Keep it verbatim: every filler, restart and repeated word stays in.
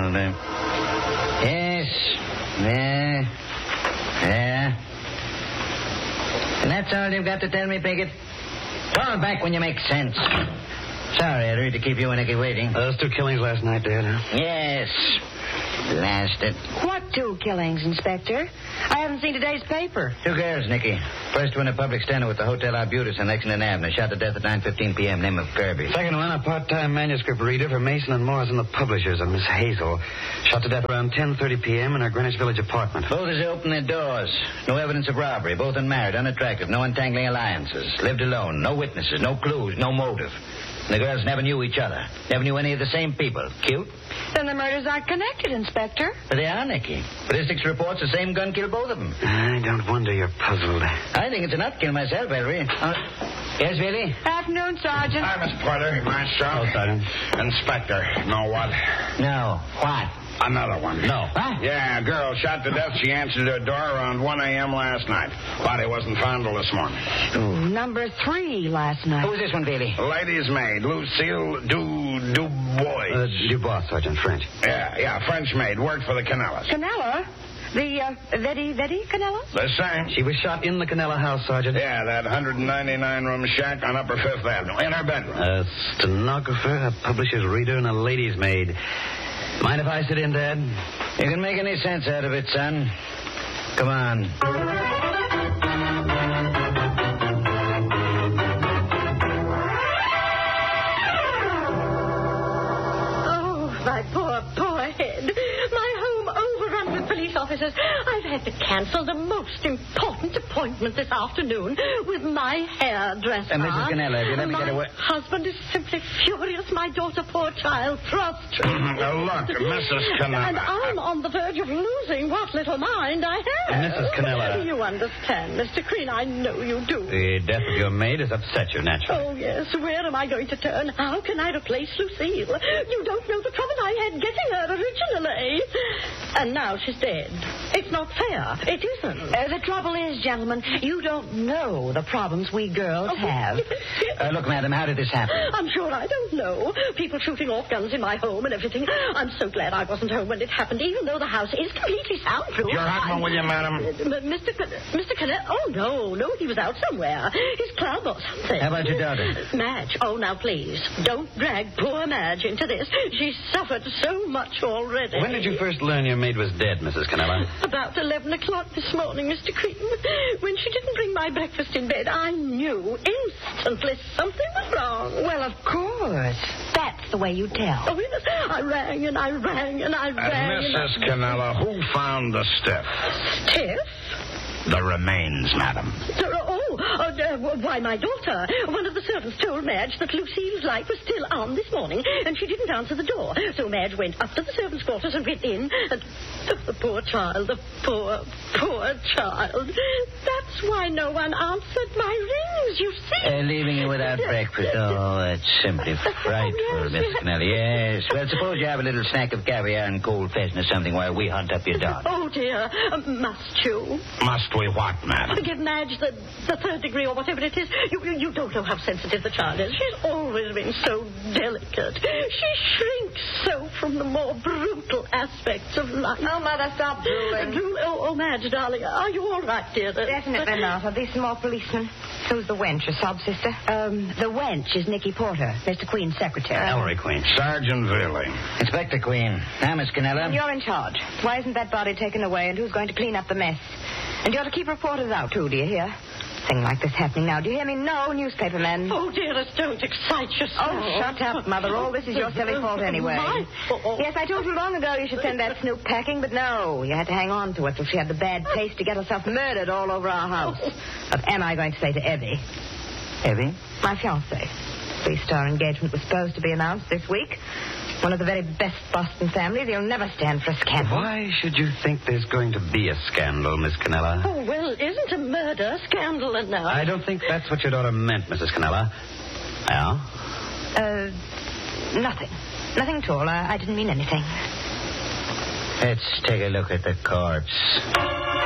Donald. Uh, yes. Yeah. Yeah. And that's all you've got to tell me, Pickett? Call back when you make sense. Sorry, I hate to keep you and Nicky waiting. Uh, those two killings last night, Dad, huh? Yes. Blasted. What two killings, Inspector? I haven't seen today's paper. Two girls, Nicky. First one, a public stentor with the Hotel Arbutus on Lexington Avenue. Shot to death at nine fifteen p.m. Name of Kirby. Second one, a part-time manuscript reader for Mason and Morrison, the publishers, of Miss Hazel. Shot to death around ten thirty p.m. in her Greenwich Village apartment. Both as they opened their doors. No evidence of robbery. Both unmarried, unattractive. No untangling alliances. Lived alone. No witnesses. No clues. No motive. The girls never knew each other. Never knew any of the same people. Cute? Then the murders aren't connected, Inspector. But they are, Nicky. Ballistics reports the same gun killed both of them. I don't wonder you're puzzled. I think it's a nut kill myself, Ellery. Uh, yes, Billy? Afternoon, Sergeant. Hi, Miss Porter. Maestro. Oh, Sergeant. Inspector. Know what? No. What? Another one. No. What? Yeah, a girl shot to death. She answered her door around one a.m. last night. Body wasn't found till this morning. Ooh, number three last night. Who was this one, Billy? Lady's maid, Lucille Du Dubois. Uh, Dubois, Sergeant, French. Yeah, yeah, French maid. Worked for the Canellas. Canella? The, uh, Vetti, Vetti Canella? The same. She was shot in the Canella house, Sergeant. Yeah, that one ninety-nine room shack on Upper Fifth Avenue. In her bedroom. A stenographer, a publisher's reader, and a lady's maid. Mind if I sit in, Dad? You can make any sense out of it, son. Come on. Oh, my poor, poor head. My home overrun with police officers. I've had to cancel the most important appointment this afternoon with my hairdresser. Uh, Missus Canella, if you let me my get away... husband is simply furious. My daughter, poor child, frustrated. Now, look, Missus Canella. And I'm on the verge of losing what little mind I have. Missus Canella. You understand, Mister Crean. I know you do. The death of your maid has upset you, naturally. Oh, yes. Where am I going to turn? How can I replace Lucille? You don't know the trouble I had getting her originally. And now she's dead. It's not fair. It isn't. Uh, the trouble is, gentlemen, you don't know the problems we girls have. Uh, look, madam, how did this happen? I'm sure I don't know. People shooting off guns in my home and everything. I'm so glad I wasn't home when it happened, even though the house is completely soundproof. Your husband with you, madam? Uh, Mister C- Mister Canet? Oh, no, no, he was out somewhere. His club or something. How about your daughter? Madge. Oh, now, please, don't drag poor Madge into this. She's suffered so much already. When did you first learn your maid was dead, Missus Canella? About eleven o'clock this morning, Mister Cretan. When she didn't bring my breakfast in bed, I knew instantly something was wrong. Well, of course. That's the way you tell. Oh, yes. I rang and I rang and I rang. And Missus and I... Canella, who found the stiff? Stiff? The remains, madam. Oh, oh uh, why, my daughter. One of the servants told Madge that Lucille's light was still on this morning, and she didn't answer the door. So Madge went up to the servants' quarters and went in, and the poor child, the poor, poor child. That's why no one answered my rings, you see. Uh, leaving you without breakfast. Oh, that's simply frightful, Miss Canella. Yes. Well, suppose you have a little snack of caviar and cold pheasant or something while we hunt up your daughter. Oh, dear. Uh, must you? Must we what, madam? Give Madge the, the third degree or whatever it is. You, you, you don't know how sensitive the child is. She's always been so delicate. She shrinks so from the more brutal aspects of life. Oh, Mother, stop drooling. Uh, drool- oh, oh, Madge, darling, are you all right, dear? Definitely not. Are these some more policemen? Who's the wench, your sob sister? Um, the wench is Nicky Porter, Mister Queen's secretary. Ellery Queen. Sergeant Villy. Inspector Queen. Now, Miss Canella. You're in charge. Why isn't that body taken away, and who's going to clean up the mess? And you ought to keep reporters out, too, do you hear? Thing like this happening now. Do you hear me? No, newspaper men. Oh, dearest, don't excite yourself. Oh, shut up, Mother. All this is your silly fault anyway. My fault? Yes, I told you long ago you should send that snoop packing, but no. You had to hang on to it till she had the bad taste to get herself murdered all over our house. What am I going to say to Evie? Evie? My fiancé. Three-star engagement was supposed to be announced this week. One of the very best Boston families. He'll never stand for a scandal. Why should you think there's going to be a scandal, Miss Canella? Oh, well, isn't a murder scandal enough? I don't think that's what your daughter meant, Missus Canella. Well? Uh, nothing. Nothing at all. I, I didn't mean anything. Let's take a look at the corpse.